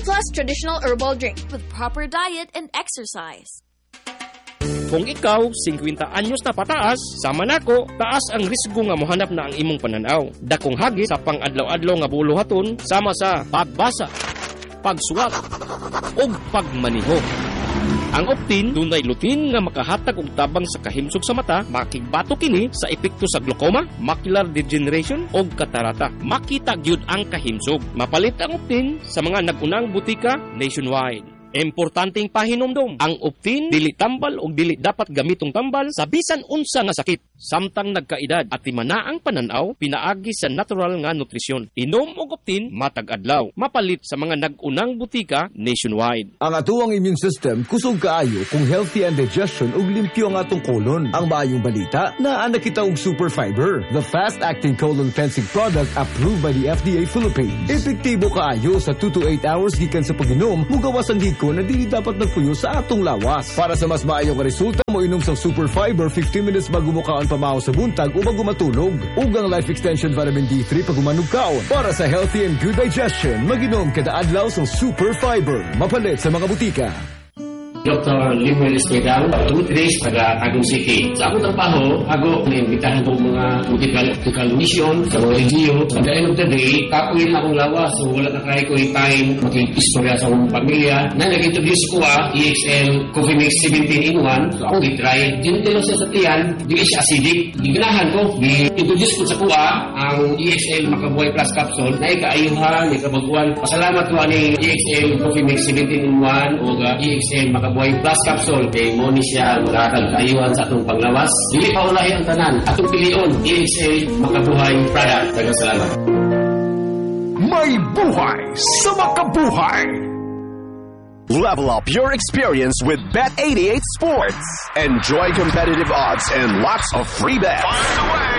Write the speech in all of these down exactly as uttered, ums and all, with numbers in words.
Plus traditional herbal drink. With proper diet and exercise. Kung ikaw, fifty anyos na pataas, sama nako, taas ang risgo nga mohanap na ang imong pananaw. Dakong hagit sa pang-adlaw-adlaw nga buluhaton, sama sa pagbasa, pagsuwat, o pagmaniho. Ang Optin, dunay lutin nga makahatag og tabang sa kahimsog sa mata, makigbato kini sa epekto sa glaucoma, macular degeneration o katarata. Makita gyud ang kahimsog. Mapalit ang Optin sa mga nagunang butika nationwide. Importanteng pahinomdom, ang Optin dili tambal o dili dapat gamitong tambal sa bisan unsa nga sakit. Samtang nagkaedad at timana ang pananaw, pinaagi sa natural nga nutrisyon. Inom og Optin matag adlaw, mapalit sa mga nagunang butika nationwide. Ang atuang immune system kusog kaayo kung healthy ang digestion ug limpyo ang atong colon. Ang maayong balita, naa na kita og Super Fiber, the fast-acting colon cleansing product approved by the F D A Philippines. Epektibo kaayo sa two to eight hours gikan sa pag-inom, mugawas ang hiko na dili dapat nagpuyo sa atong lawas. Para sa mas maayong resulta, mo inom sa Super Fiber fifteen minutes bago mo kaon pamahaw sa buntag o bago matulog. Ug ang Life Extension Vitamin D three pag umanog kaon. Para sa healthy and good digestion, mag-inom kada adlaw sa Super Fiber. Mapalit sa mga butika. Doctor Limuel Esquedal, two days taga Tagum City. Sa akong trabaho, ako naimbitahan ng mga medical, medical mission sa mga N G O. At the end of the day, kapuin na akong lawas. So wala na kaya ko yung time mag-istorya sa akong pamilya. Na nag-introduce ko ah, E X L Coffee Mix seventeen in one. So akong i-try. Dinitilo siya sa tiyan, di siya acidic. Giganahan ko, i-introduce ko sa kuha ang E X L Makabuhay Plus Capsule na ikaayuhan, ikabaguan. Pasalamat ko ani E X L Coffee Mix seventeen in one o E X L Makabuhay Buhay Plus Capsule kay mo ni siya magkakag kaayuhan sa atong panglawas. Dili pa ulahi ang tanan. Atong pilion, E X A Makabuhay product. Daghang salamat. May buhay sa makabuhay. Level up your experience with Bet eighty-eight Sports. Enjoy competitive odds and lots of free bets. Find the way.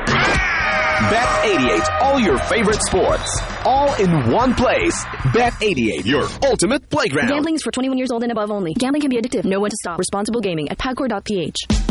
Bet eighty-eight, all your favorite sports, all in one place. Bet eighty-eight, your ultimate playground. Gambling is for twenty-one years old and above only. Gambling can be addictive. Know when to stop. Responsible gaming at Pagcor dot p h.